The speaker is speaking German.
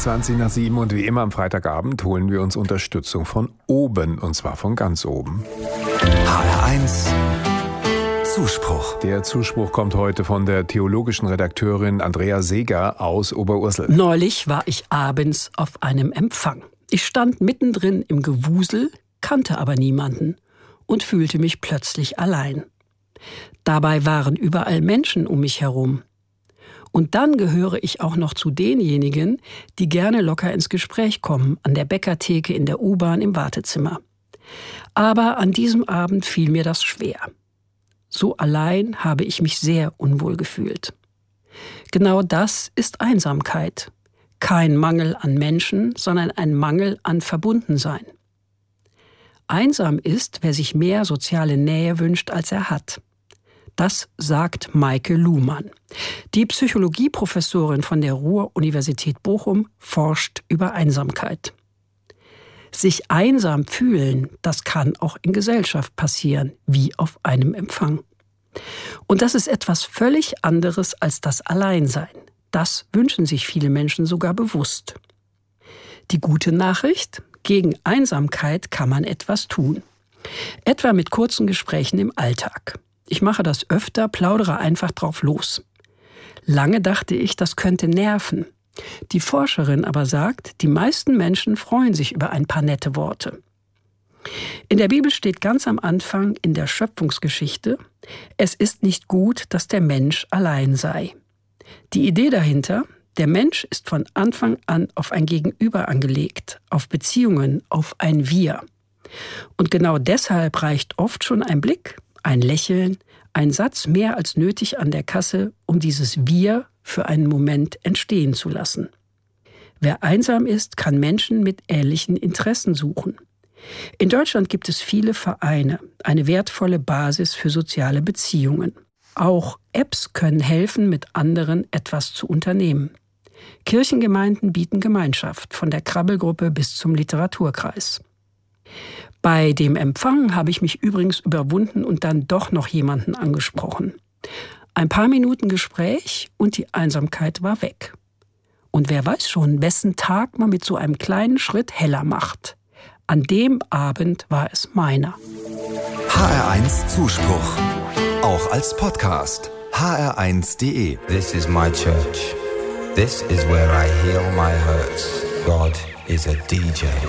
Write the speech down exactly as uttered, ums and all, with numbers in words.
zwanzig nach sieben und wie immer am Freitagabend holen wir uns Unterstützung von oben, und zwar von ganz oben. H R eins Zuspruch. Der Zuspruch kommt heute von der theologischen Redakteurin Andrea Seeger aus Oberursel. Neulich war ich abends auf einem Empfang. Ich stand mittendrin im Gewusel, kannte aber niemanden und fühlte mich plötzlich allein. Dabei waren überall Menschen um mich herum. Und dann gehöre ich auch noch zu denjenigen, die gerne locker ins Gespräch kommen, an der Bäckertheke, in der U-Bahn, im Wartezimmer. Aber an diesem Abend fiel mir das schwer. So allein habe ich mich sehr unwohl gefühlt. Genau das ist Einsamkeit. Kein Mangel an Menschen, sondern ein Mangel an Verbundensein. Einsam ist, wer sich mehr soziale Nähe wünscht, als er hat. Das sagt Maike Luhmann. Die Psychologieprofessorin von der Ruhr-Universität Bochum forscht über Einsamkeit. Sich einsam fühlen, das kann auch in Gesellschaft passieren, wie auf einem Empfang. Und das ist etwas völlig anderes als das Alleinsein. Das wünschen sich viele Menschen sogar bewusst. Die gute Nachricht: Gegen Einsamkeit kann man etwas tun. Etwa mit kurzen Gesprächen im Alltag. Ich mache das öfter, plaudere einfach drauf los. Lange dachte ich, das könnte nerven. Die Forscherin aber sagt, die meisten Menschen freuen sich über ein paar nette Worte. In der Bibel steht ganz am Anfang in der Schöpfungsgeschichte: Es ist nicht gut, dass der Mensch allein sei. Die Idee dahinter: Der Mensch ist von Anfang an auf ein Gegenüber angelegt, auf Beziehungen, auf ein Wir. Und genau deshalb reicht oft schon ein Blick, ein Lächeln, ein Satz mehr als nötig an der Kasse, um dieses Wir für einen Moment entstehen zu lassen. Wer einsam ist, kann Menschen mit ähnlichen Interessen suchen. In Deutschland gibt es viele Vereine, eine wertvolle Basis für soziale Beziehungen. Auch Apps können helfen, mit anderen etwas zu unternehmen. Kirchengemeinden bieten Gemeinschaft, von der Krabbelgruppe bis zum Literaturkreis. Bei dem Empfang habe ich mich übrigens überwunden und dann doch noch jemanden angesprochen. Ein paar Minuten Gespräch und die Einsamkeit war weg. Und wer weiß schon, wessen Tag man mit so einem kleinen Schritt heller macht. An dem Abend war es meiner. H R eins Zuspruch. Auch als Podcast. h r eins punkt d e. This is my church. This is where I heal my hurts. God is a D J.